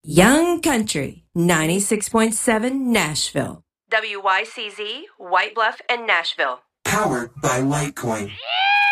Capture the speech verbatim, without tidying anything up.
Young Country, ninety-six point seven Nashville. W Y C Z, White Bluff, and Nashville. Powered by Litecoin.